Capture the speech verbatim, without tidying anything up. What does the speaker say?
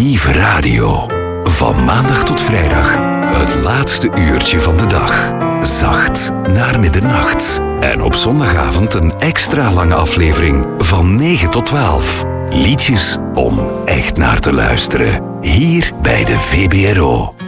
Lieve Radio. Van maandag tot vrijdag, het laatste uurtje van de dag. Zacht naar middernacht. En op zondagavond een extra lange aflevering van negen tot twaalf. Liedjes om echt naar te luisteren. Hier bij de V B R O.